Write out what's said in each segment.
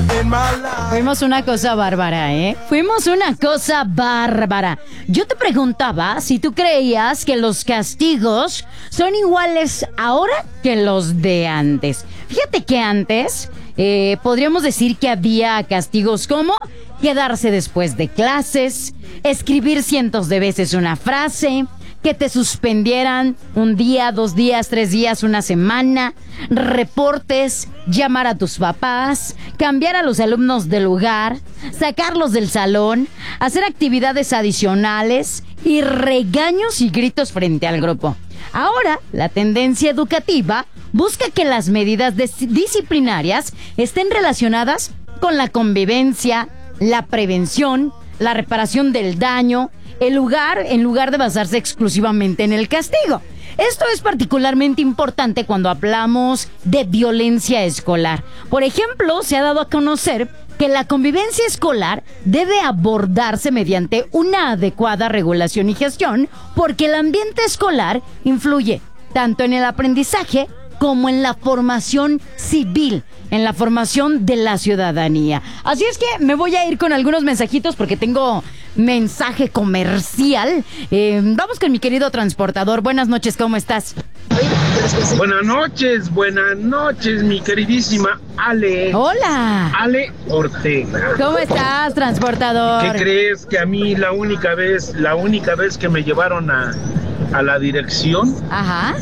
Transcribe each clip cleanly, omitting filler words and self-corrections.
Fuimos una cosa bárbara, ¿eh? Fuimos una cosa bárbara. Yo te preguntaba si tú creías que los castigos son iguales ahora que los de antes. Fíjate que antes podríamos decir que había castigos como quedarse después de clases, escribir cientos de veces una frase, que te suspendieran un día, 2 días, 3 días, una semana, reportes, llamar a tus papás, cambiar a los alumnos de lugar, sacarlos del salón, hacer actividades adicionales y regaños y gritos frente al grupo. Ahora, la tendencia educativa busca que las medidas disciplinarias estén relacionadas con la convivencia, la prevención, la reparación del daño, en lugar de basarse exclusivamente en el castigo. Esto es particularmente importante cuando hablamos de violencia escolar. Por ejemplo, se ha dado a conocer que la convivencia escolar debe abordarse mediante una adecuada regulación y gestión, porque el ambiente escolar influye tanto en el aprendizaje como en la formación civil, en la formación de la ciudadanía. Así es que me voy a ir con algunos mensajitos porque tengo mensaje comercial. Vamos con mi querido transportador. Buenas noches, ¿cómo estás? Buenas noches, mi queridísima Ale. Hola. Ale Ortega. ¿Cómo estás, transportador? ¿Qué crees? Que a mí la única vez que me llevaron a la dirección, Ajá.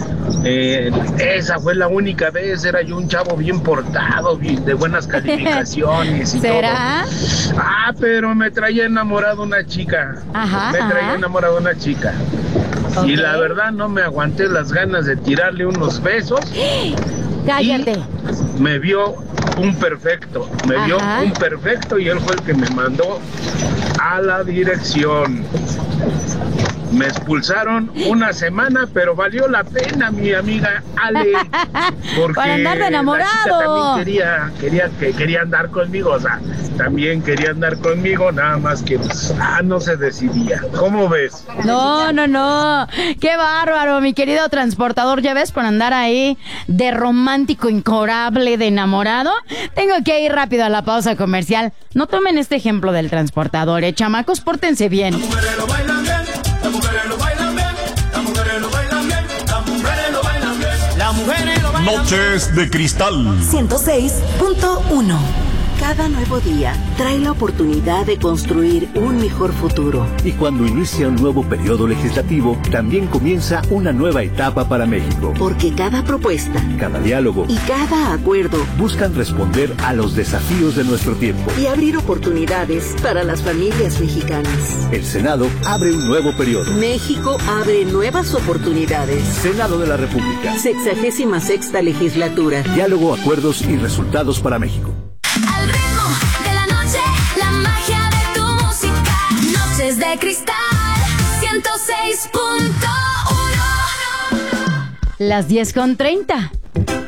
Esa fue la única vez. Era yo un chavo bien portado, de buenas calificaciones y ¿Será? todo. Pero me traía enamorado una chica. Ajá. Traía enamorado una chica. Okay. Y la verdad no me aguanté las ganas de tirarle unos besos. Cállate. Y me vio un perfecto. Y él fue el que me mandó a la dirección. Me expulsaron una semana, pero valió la pena, mi amiga Ale, porque para andar de enamorado. La chica también quería andar conmigo, o sea, también quería andar conmigo, nada más que no se decidía. ¿Cómo ves? No, qué bárbaro, mi querido transportador. Ya ves, por andar ahí de romántico incorable, de enamorado, tengo que ir rápido a la pausa comercial. No tomen este ejemplo del transportador, chamacos, pórtense bien. Noches de Cristal 106.1. Cada nuevo día trae la oportunidad de construir un mejor futuro. Y cuando inicia un nuevo periodo legislativo, también comienza una nueva etapa para México. Porque cada propuesta, cada diálogo y cada acuerdo buscan responder a los desafíos de nuestro tiempo y abrir oportunidades para las familias mexicanas. El Senado abre un nuevo periodo. México abre nuevas oportunidades. Senado de la República. 66ª legislatura. Diálogo, acuerdos y resultados para México. Al ritmo de la noche, la magia de tu música. Noches de Cristal 106.1. Las 10:30.